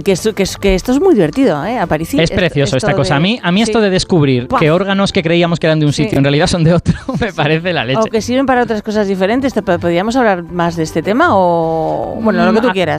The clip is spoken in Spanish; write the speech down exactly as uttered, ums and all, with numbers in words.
que, esto, que, que esto es muy divertido, ¿eh? Aparici, es precioso esto, esta esto cosa. De, a mí, a mí sí. esto de descubrir ¡Buah! que órganos que creíamos que eran de un sitio Sí. en realidad son de otro, me parece la leche. O que sirven para otras cosas diferentes. ¿Podríamos hablar más de este tema o...? Bueno, lo que tú quieras.